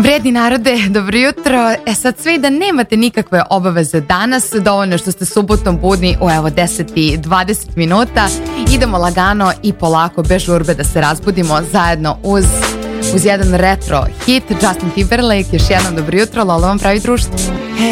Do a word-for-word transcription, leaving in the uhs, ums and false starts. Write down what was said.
Vredni narode, dobro jutro. E sad sve i da nemate nikakve obaveze danas, dovoljno što ste subotom budni u evo deset i dvadeset minuta, idemo lagano i polako bez žurbe da se razbudimo zajedno uz, uz jedan retro hit. Justin Timberlake, još jednom dobro jutro, Lola vam pravi društvo.